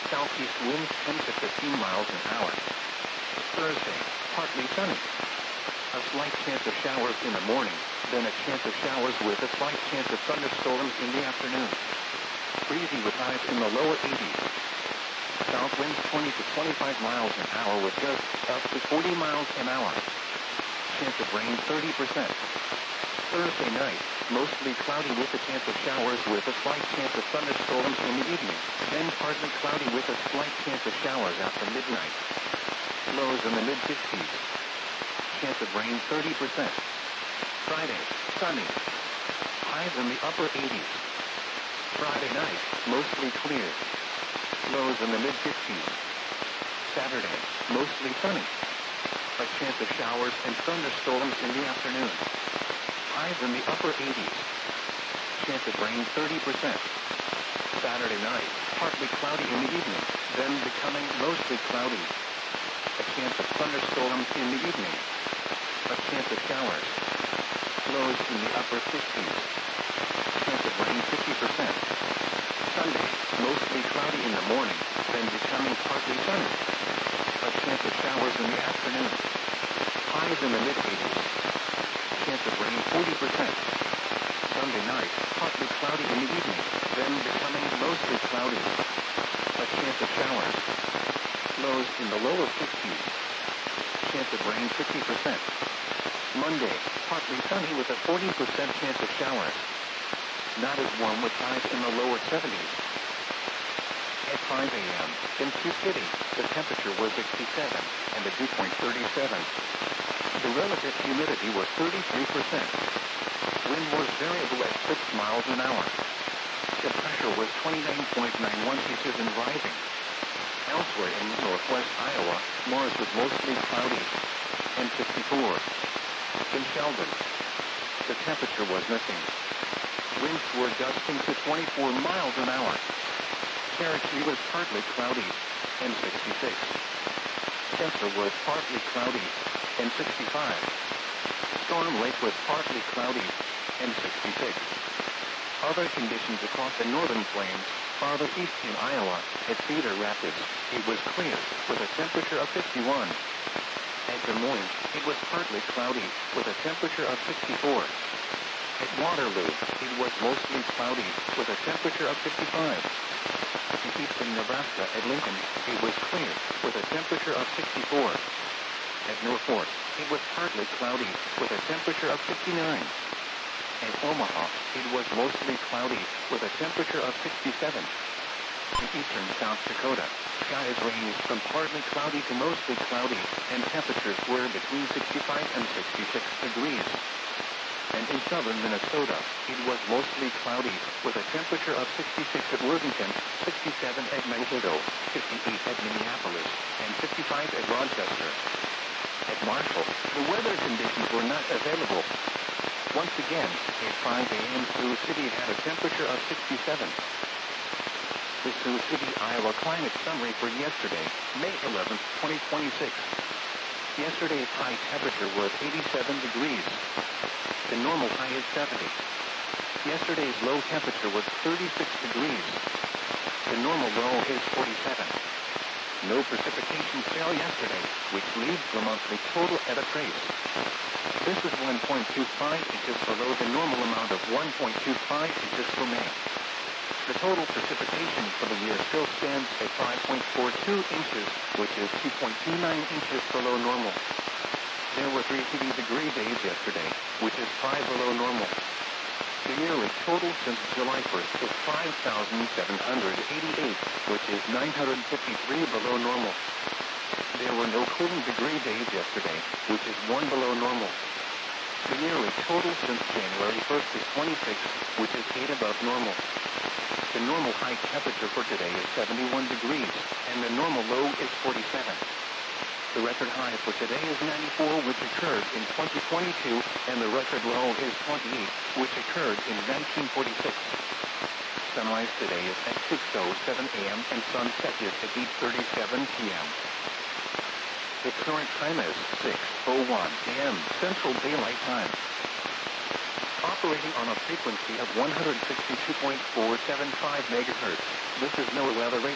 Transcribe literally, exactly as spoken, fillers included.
Southeast winds ten to fifteen miles an hour. Thursday, partly sunny. A slight chance of showers in the morning, then a chance of showers with a slight chance of thunderstorms in the afternoon. Breezy with highs in the lower eighties. South winds twenty to twenty-five miles an hour with gusts up to forty miles an hour. Chance of rain thirty percent. Thursday night, mostly cloudy with a chance of showers with a slight chance of thunderstorms in the evening, then partly cloudy with a slight chance of showers after midnight. Lows in the mid-fifties. Chance of rain thirty percent. Friday, sunny. Highs in the upper eighties. Friday night, mostly clear. Lows in the mid-fifties. Saturday, mostly sunny. A chance of showers and thunderstorms in the afternoon. Highs in the upper eighties. Chance of rain thirty percent. Saturday night, partly cloudy in the evening, then becoming mostly cloudy. A chance of thunderstorms in the evening. A chance of showers. Lows in the upper fifties. Chance of rain fifty percent. Sunday, mostly cloudy in the morning, then becoming partly sunny. A chance of showers in the afternoon. Highs in the mid-eighties. Chance of rain forty percent. Sunday night, partly cloudy in the evening, then becoming mostly cloudy. A chance of showers. Lows in the lower fifties. Chance of rain fifty percent. Monday, partly sunny with a forty percent chance of showers. Not as warm with highs in the lower seventies. At five a m in Sioux City, the temperature was sixty-seven and the dew point thirty-seven. The relative humidity was thirty-three percent. Wind was variable at six miles an hour. The pressure was twenty-nine point nine one inches and rising. Elsewhere in northwest Iowa, Morris was mostly cloudy and fifty-four. In Sheldon, the temperature was missing. Winds were gusting to twenty-four miles an hour. Cherokee was partly cloudy and sixty-six. Chester was partly cloudy and sixty-five. Storm Lake was partly cloudy and sixty-six. Other conditions across the northern plains, farther east in Iowa, at Cedar Rapids, it was clear, with a temperature of fifty-one. At Des Moines, it was partly cloudy, with a temperature of sixty-four. At Waterloo, it was mostly cloudy, with a temperature of fifty-five. In eastern Nebraska, at Lincoln, it was clear, with a temperature of sixty-four. At Norfolk, it was partly cloudy, with a temperature of fifty-nine. At Omaha, it was mostly cloudy, with a temperature of sixty-seven. In eastern South Dakota, skies ranged from partly cloudy to mostly cloudy, and temperatures were between sixty-five and sixty-six degrees. And in southern Minnesota, it was mostly cloudy, with a temperature of sixty-six at Worthington, sixty-seven at Mankato, fifty-eight at Minneapolis, and fifty-five at Rochester. At Marshall, the weather conditions were not available. Once again, at five a m Sioux City had a temperature of sixty-seven. The Sioux City, Iowa climate summary for yesterday, May eleventh, twenty twenty-six. Yesterday's high temperature was eighty-seven degrees. The normal high is seventy. Yesterday's low temperature was thirty-six degrees. The normal low is forty-seven. No precipitation fell yesterday, which leaves the monthly total at a trace. This is one point two five inches below the normal amount of one point two five inches for May. The total precipitation for the year still stands at five point four two inches, which is two point two nine inches below normal. There were three heating degree days yesterday, which is five below normal. The yearly total since July first is five thousand seven hundred eighty-eight, which is nine hundred fifty-three below normal. There were no cooling degree days yesterday, which is one below normal. The yearly total since January first is twenty-six, which is eight above normal. The normal high temperature for today is seventy-one degrees, and the normal low is forty-seven. The record high for today is ninety-four, which occurred in twenty twenty-two, and the record low is twenty-eight, which occurred in nineteen forty-six. Sunrise today is at six oh seven a m and sunset is at eight thirty-seven p m The current time is six oh one a m Central Daylight Time. Operating on a frequency of one hundred sixty-two point four seven five megahertz, this is NOAA Weather Radio.